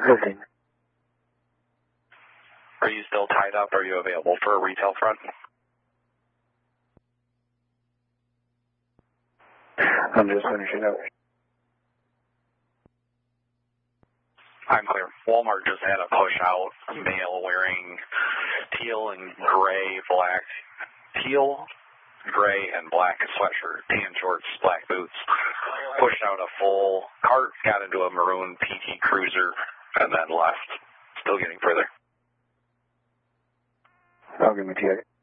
15. Are you still tied up? Are you available for a retail front? I'm just finishing up. I'm clear. Walmart just had a push out male wearing teal, gray and black sweatshirt, tan shorts, black boots. Pushed out a full cart, got into a maroon PT Cruiser, and then left. Still getting further. I'll give me TX.